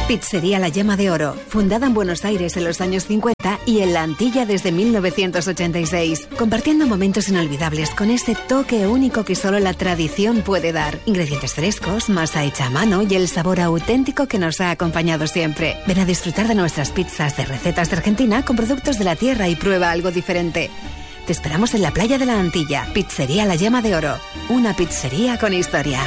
Pizzería La Llama de Oro, fundada en Buenos Aires en los años 50 y en La Antilla desde 1986, compartiendo momentos inolvidables con ese toque único que solo la tradición puede dar. Ingredientes frescos, masa hecha a mano y el sabor auténtico que nos ha acompañado siempre. Ven a disfrutar de nuestras pizzas de recetas de Argentina con productos de la tierra y prueba algo diferente. Te esperamos en la playa de La Antilla. Pizzería La Llama de Oro, una pizzería con historia.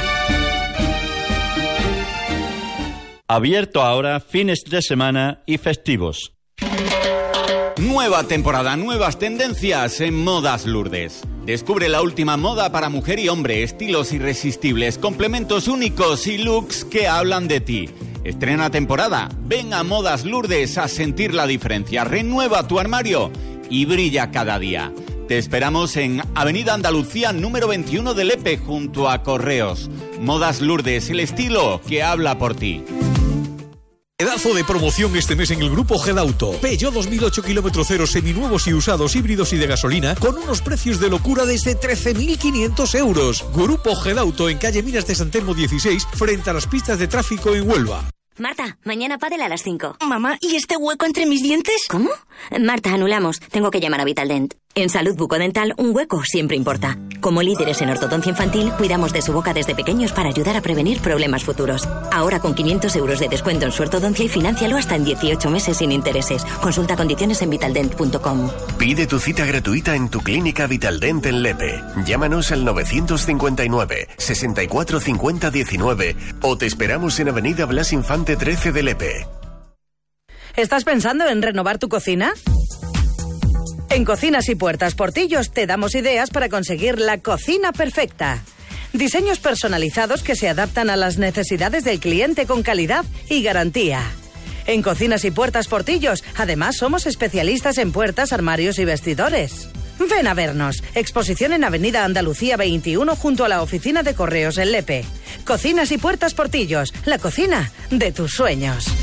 Abierto ahora fines de semana y festivos. Nueva temporada, nuevas tendencias en Modas Lourdes. Descubre la última moda para mujer y hombre, estilos irresistibles, complementos únicos y looks que hablan de ti. Estrena temporada. Ven a Modas Lourdes a sentir la diferencia. Renueva tu armario y brilla cada día. Te esperamos en Avenida Andalucía número 21 de Lepe, junto a Correos. Modas Lourdes, el estilo que habla por ti. Pedazo de promoción este mes en el Grupo Gedauto. Peugeot 2008 km 0 seminuevos y usados, híbridos y de gasolina, con unos precios de locura desde 13.500 euros. Grupo Gedauto en calle Minas de San Telmo 16, frente a las pistas de tráfico en Huelva. Marta, mañana pádel a las 5. Mamá, ¿y este hueco entre mis dientes? ¿Cómo? Marta, anulamos. Tengo que llamar a Vitaldent. En Salud Bucodental, un hueco siempre importa. Como líderes en ortodoncia infantil, cuidamos de su boca desde pequeños para ayudar a prevenir problemas futuros. Ahora con 500 euros de descuento en su ortodoncia y financialo hasta en 18 meses sin intereses. Consulta condiciones en vitaldent.com. Pide tu cita gratuita en tu clínica Vitaldent en Lepe. Llámanos al 959 64 50 19 o te esperamos en Avenida Blas Infante 13 de Lepe. ¿Estás pensando en renovar tu cocina? En Cocinas y Puertas Portillos te damos ideas para conseguir la cocina perfecta. Diseños personalizados que se adaptan a las necesidades del cliente con calidad y garantía. En Cocinas y Puertas Portillos, además, somos especialistas en puertas, armarios y vestidores. Ven a vernos. Exposición en Avenida Andalucía 21 junto a la oficina de Correos en Lepe. Cocinas y Puertas Portillos, la cocina de tus sueños.